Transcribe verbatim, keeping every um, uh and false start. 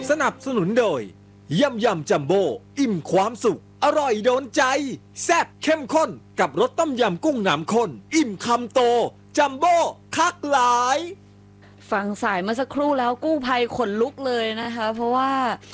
สนับสนุนโดยยำยำจัมโบ้อิ่มความสุขอร่อยโดนใจแซ่บเข้มข้นกับรสต้มยำกุ้งน้ำข้นอิ่มคำโตจัมโบ้คักหลายฟังสายเมื่อสักครู่แล้วกู้ภัยขนลุกเลยนะคะเพราะว่า